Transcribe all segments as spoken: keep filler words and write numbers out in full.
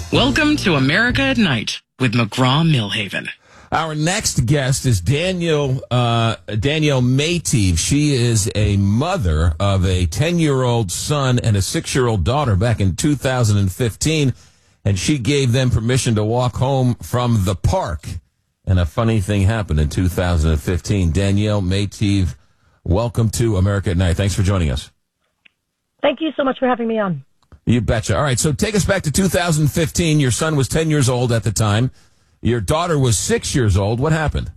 Welcome to America at Night with McGraw-Millhaven. Our next guest is Danielle, uh, Danielle Mayteve. She is a mother of a ten-year-old son and a six-year-old daughter back in two thousand fifteen, and she gave them permission to walk home from the park. And a funny thing happened in two thousand fifteen. Danielle Mayteve, welcome to America at Night. Thanks for joining us. Thank you so much for having me on. You betcha. All right, so take us back to two thousand fifteen. Your son was ten years old at the time. Your daughter was six years old. What happened?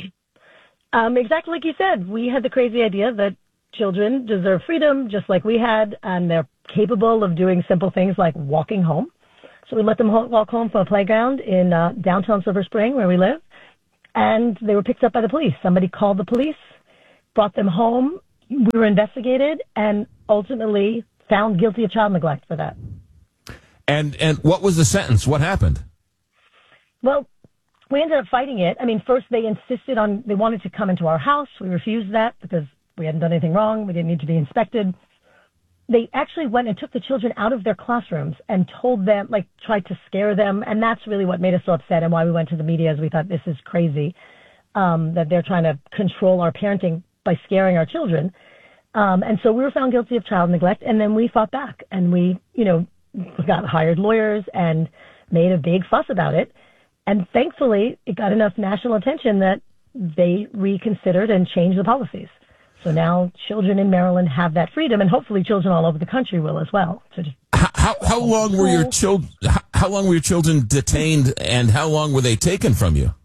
Um, exactly like you said. We had the crazy idea that children deserve freedom just like we had, and they're capable of doing simple things like walking home. So we let them ho- walk home from a playground in uh, downtown Silver Spring, where we live, and they were picked up by the police. Somebody called the police, brought them home. We were investigated, and ultimately found guilty of child neglect for that. And and what was the sentence? What happened? Well, we ended up fighting it. I mean, first they insisted on, they wanted to come into our house. We refused that because we hadn't done anything wrong. We didn't need to be inspected. They actually went and took the children out of their classrooms and told them, like, tried to scare them. And that's really what made us so upset and why we went to the media, as we thought this is crazy, um, that they're trying to control our parenting by scaring our children. Um, and so we were found guilty of child neglect, and then we fought back, and we, you know, got hired lawyers and made a big fuss about it. And thankfully, it got enough national attention that they reconsidered and changed the policies. So now children in Maryland have that freedom, and hopefully children all over the country will as well. So just how, how, how long were your children? How, how long were your children detained, and how long were they taken from you?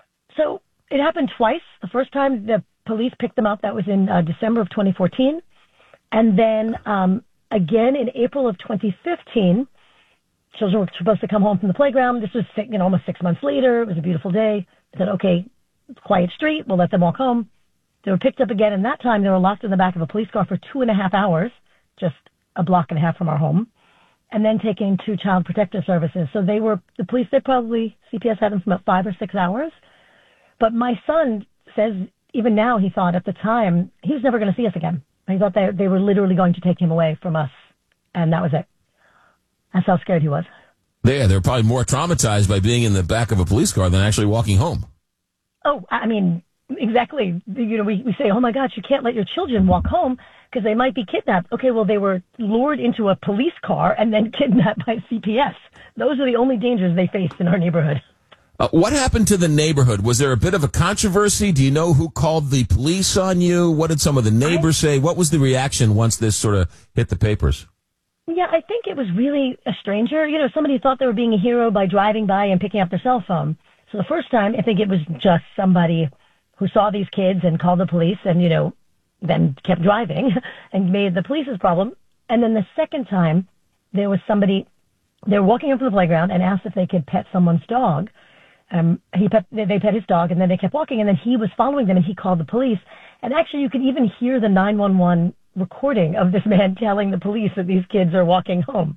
So it happened twice. The first time the police picked them up, that was in uh, December of twenty fourteen. And then um, again in April of twenty fifteen, children were supposed to come home from the playground. This was, you know, almost six months later. It was a beautiful day. I said, okay, quiet street. We'll let them walk home. They were picked up again, and that time they were locked in the back of a police car for two and a half hours, just a block and a half from our home, and then taken to Child Protective Services. So they were, the police, they probably, C P S had them for about five or six hours. But my son says, even now, he thought at the time, he was never going to see us again. He thought they, they were literally going to take him away from us, and that was it. That's how scared he was. Yeah, they were probably more traumatized by being in the back of a police car than actually walking home. Oh, I mean, exactly. You know, we, we say, oh my gosh, you can't let your children walk home because they might be kidnapped. Okay, well, they were lured into a police car and then kidnapped by C P S. Those are the only dangers they faced in our neighborhood. Uh, what happened to the neighborhood? Was there a bit of a controversy? Do you know who called the police on you? What did some of the neighbors say? What was the reaction once this sort of hit the papers? Yeah, I think it was really a stranger. You know, somebody thought they were being a hero by driving by and picking up their cell phone. So the first time, I think it was just somebody who saw these kids and called the police and, you know, then kept driving and made the police's problem. And then the second time, there was somebody, they were walking up to the playground and asked if they could pet someone's dog. Um, he pet, they, they pet his dog, and then they kept walking, and then he was following them, and he called the police. And actually, you could even hear the nine one one recording of this man telling the police that these kids are walking home.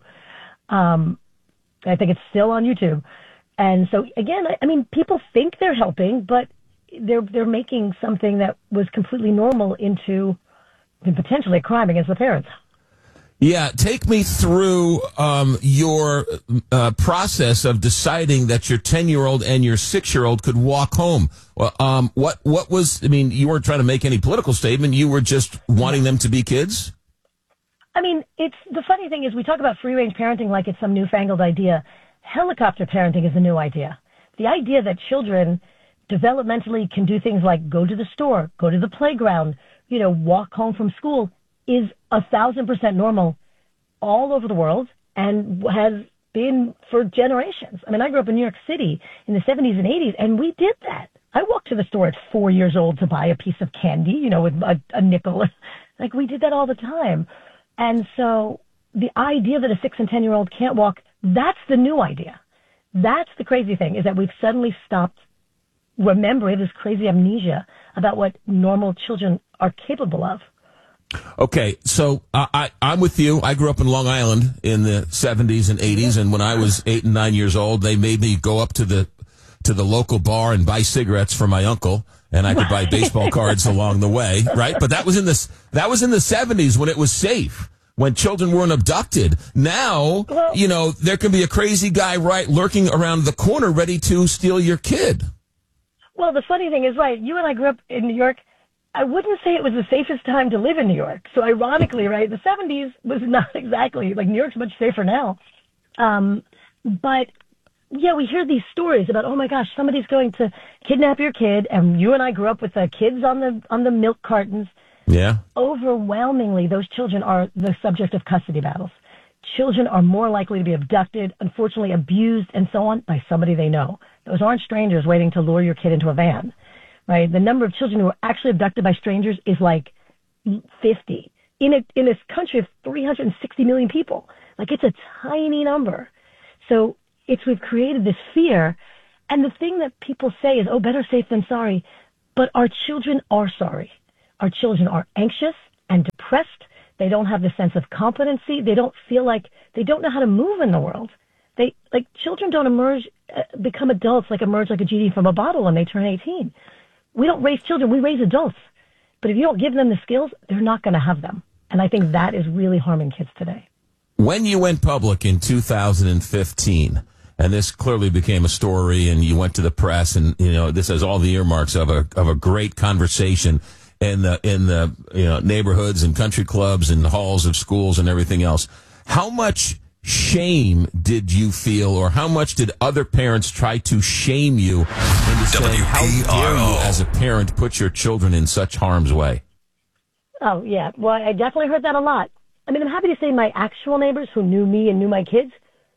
Um, I think it's still on YouTube. And so, again, I, I mean, people think they're helping, but they're they're making something that was completely normal into potentially a crime against the parents. Yeah, take me through um, your uh, process of deciding that your ten-year-old and your six-year-old could walk home. Well, um, what what was? I mean, you weren't trying to make any political statement. You were just wanting them to be kids. I mean, it's the funny thing is we talk about free-range parenting like it's some newfangled idea. Helicopter parenting is a new idea. The idea that children developmentally can do things like go to the store, go to the playground, you know, walk home from school is a thousand percent normal all over the world and has been for generations. I mean, I grew up in New York City in the seventies and eighties, and we did that. I walked to the store at four years old to buy a piece of candy, you know, with a, a nickel. Like, we did that all the time. And so the idea that a six and ten-year-old can't walk, that's the new idea. That's the crazy thing, is that we've suddenly stopped remembering this crazy amnesia about what normal children are capable of. Okay, so uh, I, I'm with you. I grew up in Long Island in the seventies and eighties, and when I was eight and nine years old, they made me go up to the to the local bar and buy cigarettes for my uncle, and I could buy baseball cards along the way, right? But that was in the that was in the seventies when it was safe. when children weren't abducted. Now, Well, you know, there can be a crazy guy right lurking around the corner ready to steal your kid. well, the funny thing is, right, you and I grew up in New York. I wouldn't say it was the safest time to live in New York. So ironically, right, the seventies was not exactly, like New York's much safer now. Um, but yeah, we hear these stories about, oh my gosh, somebody's going to kidnap your kid. And you and I grew up with the kids on the, on the milk cartons. Yeah. Overwhelmingly, those children are the subject of custody battles. Children are more likely to be abducted, unfortunately abused, and so on by somebody they know. Those aren't strangers waiting to lure your kid into a van, right? The number of children who are actually abducted by strangers is like fifty. In a, in this country of three hundred sixty million people, like it's a tiny number. So it's, we've created this fear. And the thing that people say is, oh, better safe than sorry. But our children are sorry. Our children are anxious and depressed. They don't have the sense of competency. They don't feel like they don't know how to move in the world. They like children don't emerge, uh, become adults like emerge like a genie from a bottle when they turn eighteen. We don't raise children. We raise adults. But if you don't give them the skills, they're not going to have them. And I think that is really harming kids today. When you went public in two thousand fifteen, and this clearly became a story, and you went to the press, and you know this has all the earmarks of a of a great conversation in the in the you know neighborhoods and country clubs and halls of schools and everything else. How much shame did you feel, or how much did other parents try to shame you into saying, how dare you as a parent put your children in such harm's way? Oh, yeah. Well, I definitely heard that a lot. I mean, I'm happy to say my actual neighbors who knew me and knew my kids,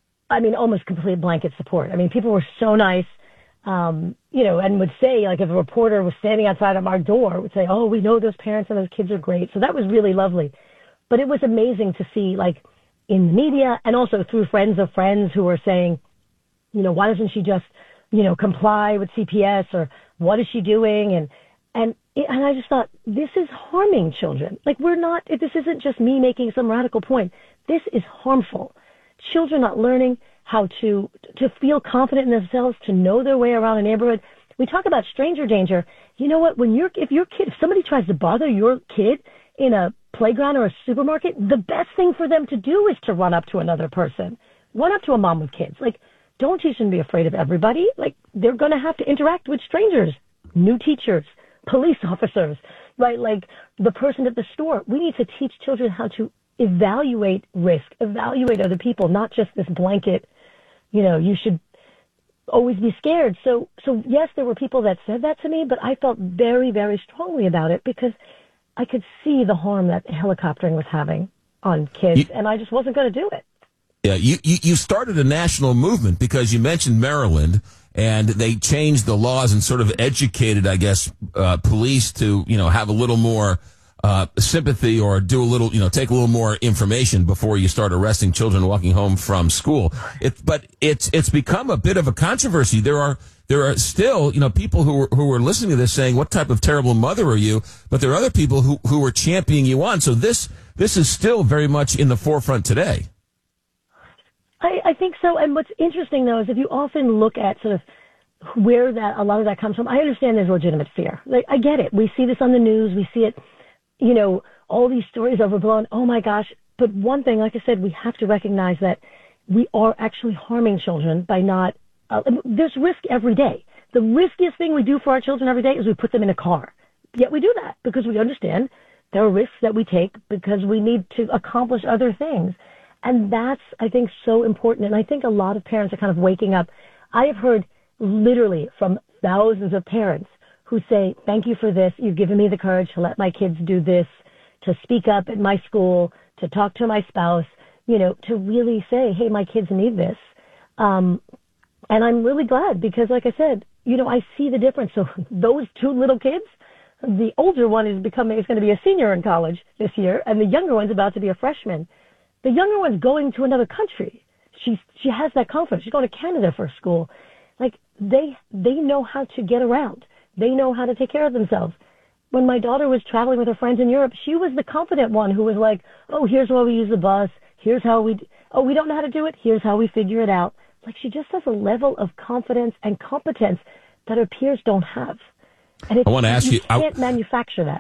I mean, almost complete blanket support. I mean, people were so nice, um, you know, and would say, like, if a reporter was standing outside of our door, would say, oh, we know those parents and those kids are great. So that was really lovely. But it was amazing to see, like, in the media and also through friends of friends who were saying, you know, why doesn't she just, you know, comply with C P S, or what is she doing? And, and, and I just thought, this is harming children. Like, we're not, this isn't just me making some radical point. This is harmful. Children not learning how to, to feel confident in themselves, to know their way around a neighborhood. We talk about stranger danger. You know what? When you're, if your kid, if somebody tries to bother your kid in a playground or a supermarket, the best thing for them to do is to run up to another person, run up to a mom with kids. Like, don't teach them to be afraid of everybody. Like, they're going to have to interact with strangers, new teachers, police officers, right? Like the person at the store. We need to teach children how to evaluate risk, evaluate other people, not just this blanket, you know, you should always be scared. So, so yes, there were people that said that to me, but I felt very, very strongly about it because I could see the harm that helicoptering was having on kids, you, and I just wasn't going to do it. Yeah, you, you, you started a national movement because you mentioned Maryland, and they changed the laws and sort of educated, I guess, uh, police to, you know, have a little more uh, sympathy or do a little, you know, take a little more information before you start arresting children walking home from school. It, but it's it's become a bit of a controversy. There are there are still, you know, people who are, who are listening to this saying, "What type of terrible mother are you?" But there are other people who who are championing you on. So this this is still very much in the forefront today. I, I think so. And what's interesting, though, is if you often look at sort of where that a lot of that comes from, I understand there's legitimate fear. Like, I get it. We see this on the news. We see it, you know, all these stories overblown. Oh, my gosh. But one thing, like I said, we have to recognize that we are actually harming children by not uh, – there's risk every day. The riskiest thing we do for our children every day is we put them in a car. Yet we do that because we understand there are risks that we take because we need to accomplish other things. And that's, I think, so important. And I think a lot of parents are kind of waking up. I have heard literally from thousands of parents who say, thank you for this. You've given me the courage to let my kids do this, to speak up at my school, to talk to my spouse, you know, to really say, hey, my kids need this. Um, and I'm really glad because, like I said, you know, I see the difference. So those two little kids, the older one is becoming, is going to be a senior in college this year, and the younger one's about to be a freshman. The younger one's going to another country. She she has that confidence. She's going to Canada for school. Like, they they know how to get around. They know how to take care of themselves. When my daughter was traveling with her friends in Europe, she was the confident one who was like, oh, here's why we use the bus. Here's how we, oh, we don't know how to do it. Here's how we figure it out. Like, she just has a level of confidence and competence that her peers don't have. And it's, I want to ask you, you can't I, manufacture that.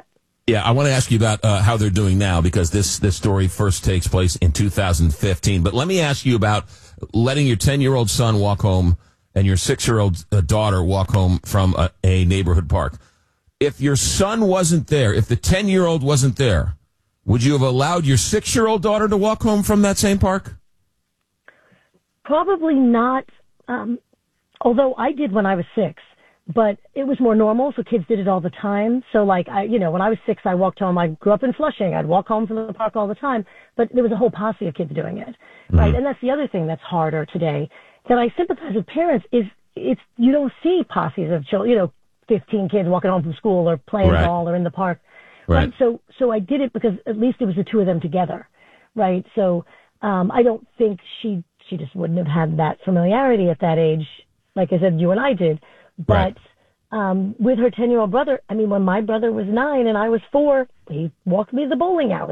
Yeah, I want to ask you about uh, how they're doing now, because this, this story first takes place in two thousand fifteen. But let me ask you about letting your ten-year-old son walk home and your six-year-old uh, daughter walk home from a, a neighborhood park. If your son wasn't there, if the ten-year-old wasn't there, would you have allowed your six-year-old daughter to walk home from that same park? Probably not, um, although I did when I was six. But it was more normal, so kids did it all the time. So, like, I, you know, when I was six, I walked home. I grew up in Flushing. I'd walk home from the park all the time. But there was a whole posse of kids doing it, mm-hmm. right? And that's the other thing that's harder today that I sympathize with parents is it's you don't see posses of children, you know, fifteen kids walking home from school or playing right. ball or in the park, right. right? So, so I did it because at least it was the two of them together, right? So, um, I don't think she she just wouldn't have had that familiarity at that age, like I said, you and I did. But right. um, with her ten-year-old brother, I mean, when my brother was nine and I was four, he walked me to the bowling alley.